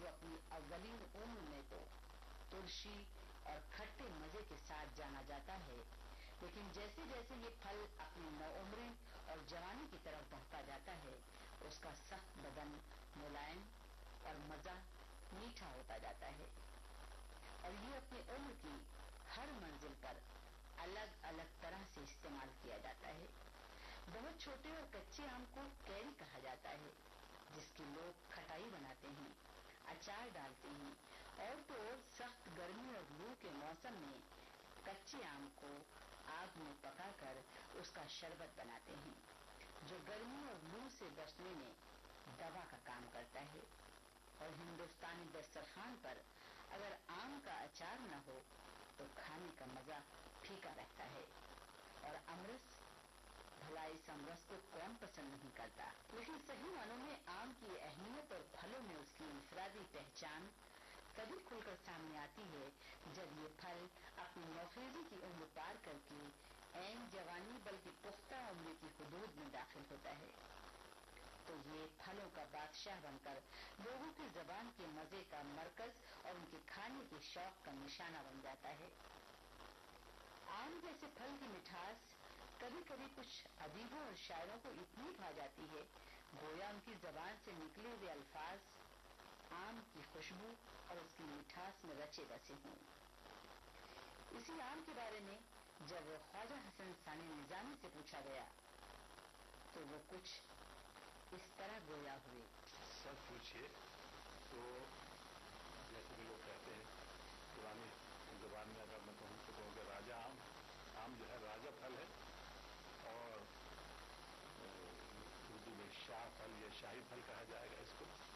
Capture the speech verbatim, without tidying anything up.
جو اپنی اولین عمر میں تو ترشی اور کھٹے مزے کے ساتھ جانا جاتا ہے، لیکن جیسے جیسے یہ پھل اپنی نوعمریں اور جوانی کی طرف بڑھتا جاتا ہے، اس کا سخت بدن ملائم اور مزہ میٹھا ہوتا جاتا ہے، اور یہ اپنی عمر کی ہر منزل پر الگ الگ طرح سے استعمال کیا جاتا ہے۔ بہت چھوٹے اور کچے آم کو کیری کہا جاتا ہے، جس کی لوگ کھٹائی بناتے ہیں، اچار ڈالتے ہیں، اور تو اور سخت گرمی اور لو کے موسم میں کچے آم کو آگ میں پکا کر اس کا شربت بناتے ہیں، جو گرمی اور لو سے بچنے میں دوا کا کام کرتا ہے۔ اور ہندوستانی دسترخوان پر اگر آم کا اچار نہ ہو تو کھانے کا مزہ پھیکا رہتا ہے، اور امرس، بھلا اس امرس کو کون پسند نہیں کرتا؟ لیکن صحیح معنوں میں آم کی اہمیت اور پھلوں میں اس کی انفرادی پہچان کبھی کھل کر سامنے آتی ہے جب یہ پھل اپنی نوخیزی کی عمر پار کر کے عین جوانی بلکہ پختہ عمر کی حدود میں داخل ہوتا ہے، تو یہ پھلوں کا بادشاہ بن کر لوگوں کی زبان کے مزے کا مرکز اور ان کے کھانے کے شوق کا نشانہ بن جاتا ہے۔ آم جیسے پھل کی مٹھاس کبھی کبھی کچھ ادیبوں اور شاعروں کو اتنی بھا جاتی ہے، گویا ان کی زبان سے نکلے ہوئے الفاظ آم کی خوشبو اور اس کی مٹھاس میں رچے بسے ہوں۔ اسی آم کے بارے میں جب خواجہ حسن ثانی نظامی سے پوچھا گیا تو وہ کچھ اس طرح گویا ہوئے۔ سب پوچھیے تو جیسے کہ لوگ کہتے ہیں پرانی زبان میں، اگر میں کہوں تو کہوں کہ راجا آم آم جو ہے راجا پھل ہے، اور اردو میں شاہ پھل یا شاہی پھل